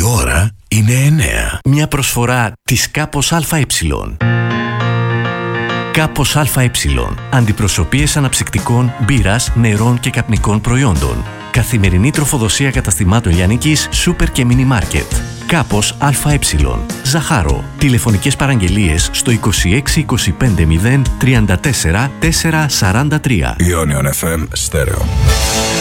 Η ώρα είναι 9. Μια προσφορά της Κάπος ΑΕ. Κάπος ΑΕ. Αντιπροσωπείες αναψυκτικών, μπύρας, νερών και καπνικών προϊόντων. Καθημερινή τροφοδοσία καταστημάτων λιανικής, σούπερ και μίνι μάρκετ. Κάπος ΑΕ. Ζαχάρο. Τηλεφωνικές παραγγελίες στο 26 25 0 34 443. Ionion FM Stereo.